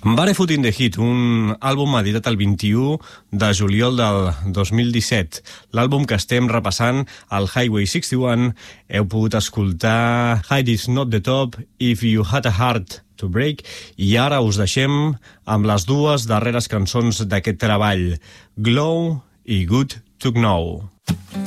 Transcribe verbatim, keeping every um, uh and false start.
Barefoot in the Heat, un àlbum editat el vint-i-u de juliol del dos mil disset. L'àlbum que estem repassant, el Highway seixanta-u, heu pogut escoltar Hide is not the top, If You Had a Heart to Break, i ara us deixem amb les dues darreres cançons d'aquest treball, Glow i Good to Know.